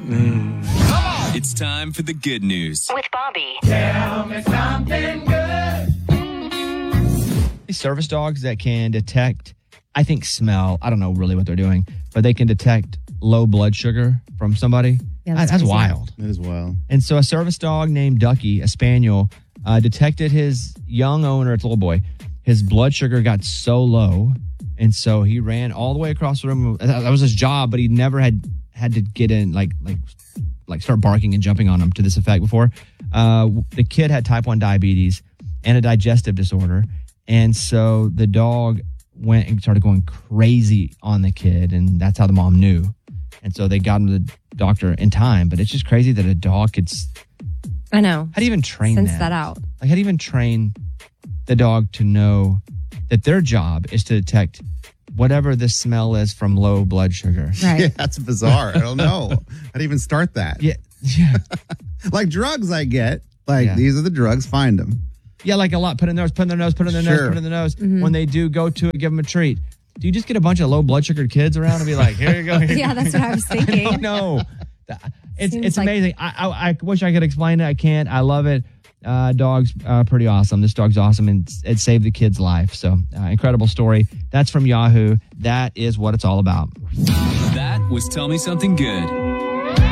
It's time for the good news with Bobby. Tell me something good. Service dogs that can detect, I think smell, I don't know really what they're doing, but they can detect low blood sugar from somebody. Yeah, that's crazy. wild. That is wild. And so a service dog named Ducky, a spaniel, detected his young owner, it's a little boy, his blood sugar got so low. And so he ran all the way across the room. That was his job, but he never had to get in, like start barking and jumping on him to this effect before. The kid had type 1 diabetes and a digestive disorder. And so the dog went and started going crazy on the kid. And that's how the mom knew. And so they got him to the doctor in time. But it's just crazy that a dog could... I know. How do you even train Sense that out. Like, how do you even train the dog to know that their job is to detect whatever the smell is from low blood sugar? Right. Yeah, that's bizarre. I don't know. How do you even start that? Yeah. Like drugs I get. Like, these are the drugs, find them. Yeah, like a lot. Put in their nose, put in their nose, put in their nose, put in their nose. Mm-hmm. When they do go to it, give them a treat. Do you just get a bunch of low blood sugar kids around and be like, here you go. Yeah, that's what I was thinking. No. It's like- amazing. I wish I could explain it. I can't. I love it. Dog's pretty awesome. This dog's awesome, and it saved the kid's life. So incredible story. That's from Yahoo. That is what it's all about. That was Tell Me Something Good.